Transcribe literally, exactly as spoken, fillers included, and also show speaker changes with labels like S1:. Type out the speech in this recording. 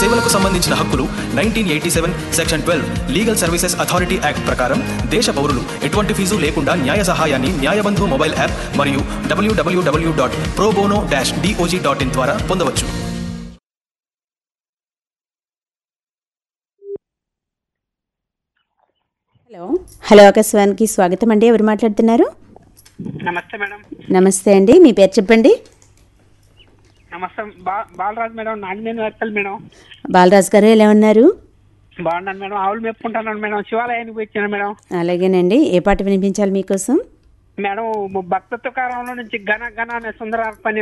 S1: సేవలకు సంబంధించిన హక్కులు nineteen eighty seven section twelve legal services authority act ప్రకారం దేశ పౌరులు ఎటువంటి ఫీజు లేకుండా న్యాయ సహాయాన్ని న్యాయబంధు మొబైల్ యాప్ మరియు డబ్ల్యూడబ్ల్యూడబ్ల్యూ dot pro bono dash DOJ dot in ద్వారా పొందవచ్చు.
S2: హలో హలో ఆకాశవాణికి స్వాగతం అండి. ఎవరు మాట్లాడుతున్నారు?
S3: నమస్తే మేడం.
S2: నమస్తే అండి, మీ పేరు చెప్పండి.
S3: నమస్తే బా బాలరాజు మేడం, నాగినేని వెక్కల్ మేడం.
S2: బాలరాజు గారు ఎలా ఉన్నారు?
S3: బాగున్నాను మేడం. ఆవులు మెప్పుకుంటున్నాను మేడం. శివాలయానికి వచ్చాను మేడం.
S2: అలాగేనండి. ఏ పాట వినిపించాలి మీకోసం?
S3: మేడం భక్త తుకారంలో నుంచి ఘన ఘన అనే సుందరార్పణ